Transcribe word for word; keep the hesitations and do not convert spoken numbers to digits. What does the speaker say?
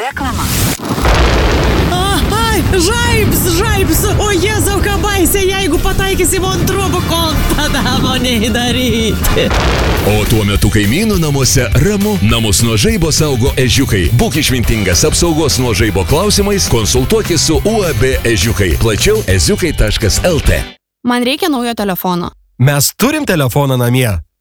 Reklama. Ai, žaibs, žaibs, o Jėzau, ką baisė, jeigu pataikysi von truboko, tada mane daryti. O tuo metu kaimynų namuose ramu, namus nuo žaibo saugo ežiukai. Būk išmintingas apsaugos nuo žaibo klausimais, konsultuokis su U A B Ežiukai. Plačiau eziukai taškas el tė. Man reikia naujo telefono. Mes turim telefoną namie.